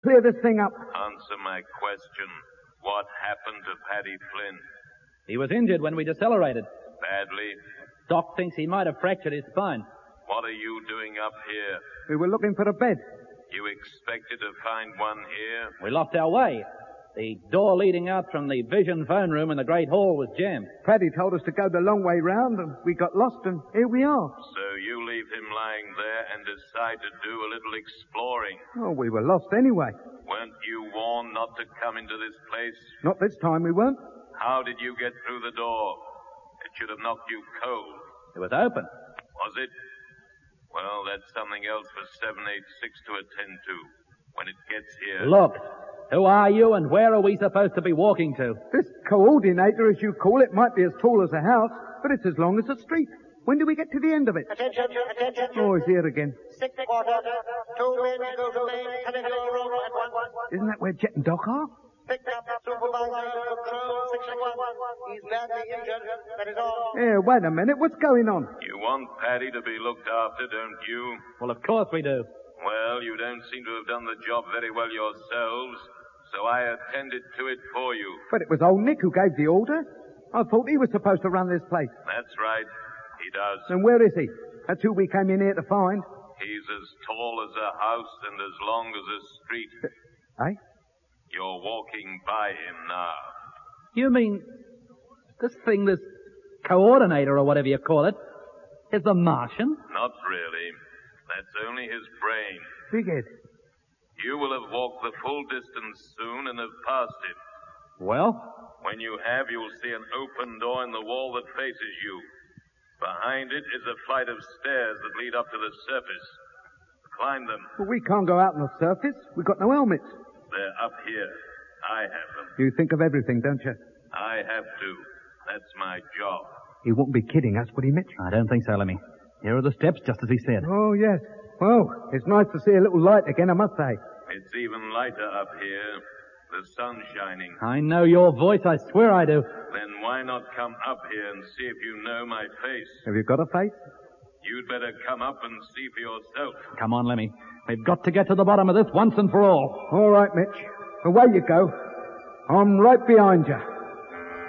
Clear this thing up. Answer my question. What happened to Paddy Flynn? He was injured when we decelerated. Badly? Doc thinks he might have fractured his spine. What are you doing up here? We were looking for a bed. You expected to find one here? We lost our way. The door leading out from the Vision phone room in the Great Hall was jammed. Paddy told us to go the long way round, and we got lost, and here we are. So you leave him lying there and decide to do a little exploring. Oh, we were lost anyway. Weren't you warned not to come into this place? Not this time we weren't. How did you get through the door? It should have knocked you cold. It was open. Was it? Well, that's something else for 786 to attend to when it gets here. Look, who are you and where are we supposed to be walking to? This coordinator, as you call it, might be as tall as a house, but it's as long as a street. When do we get to the end of it? Attention. Oh, he's here again. 6 quarter. 2 men go to main, heading to room at 1. Isn't that where Jet and Doc are? Picked up supervisor of patrol 61. He's badly injured. That is all. Here, wait a minute. What's going on? You want Paddy to be looked after, don't you? Well, of course we do. Well, you don't seem to have done the job very well yourselves, so I attended to it for you. But it was old Nick who gave the order. I thought he was supposed to run this place. That's right. He does. And where is he? That's who we came in here to find. He's as tall as a house and as long as a street. Eh? You're walking by him now. You mean this coordinator or whatever you call it, is the Martian? Not really. That's only his brain. Bighead. You will have walked the full distance soon and have passed it. Well? When you have, you'll see an open door in the wall that faces you. Behind it is a flight of stairs that lead up to the surface. Climb them. Well, we can't go out on the surface. We've got no helmets. They're up here. I have them. You think of everything, don't you? I have to. That's my job. He wouldn't be kidding us, would he, Mitch? I don't think so, Lemmy. Here are the steps, just as he said. Oh, yes. Well, it's nice to see a little light again, I must say. It's even lighter up here. The sun's shining. I know your voice. I swear I do. Then why not come up here and see if you know my face? Have you got a face? You'd better come up and see for yourself. Come on, Lemmy. We've got to get to the bottom of this once and for all. All right, Mitch. Away you go. I'm right behind you.